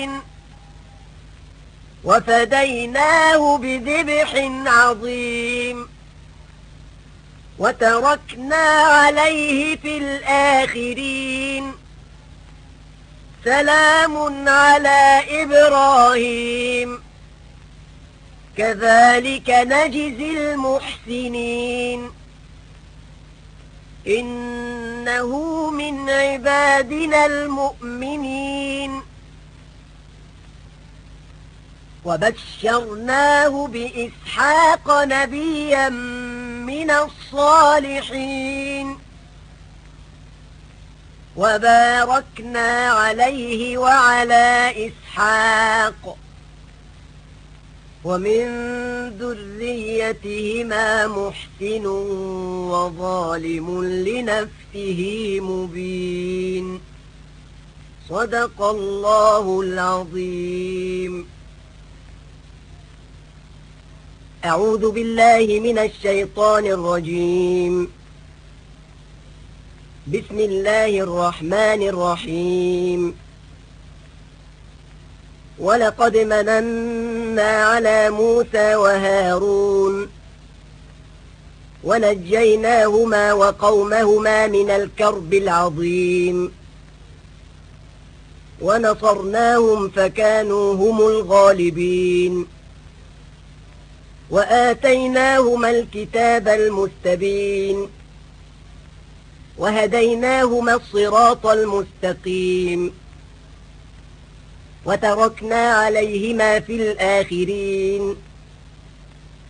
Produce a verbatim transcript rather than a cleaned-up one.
وفديناه بذبح عظيم وتركنا عليه في الآخرين سلام على إبراهيم كذلك نجزي المحسنين إنه من عبادنا المؤمنين وبشرناه بإسحاق نبيا من الصالحين وباركنا عليه وعلى إسحاق ومن ذريتهما محسن وظالم لنفسه مبين صدق الله العظيم. أعوذ بالله من الشيطان الرجيم. بسم الله الرحمن الرحيم. ولقد مننا على موسى وهارون ونجيناهما وقومهما من الكرب العظيم ونصرناهم فكانوا هم الغالبين وآتيناهما الكتاب المستبين وهديناهما الصراط المستقيم وتركنا عليهما في الآخرين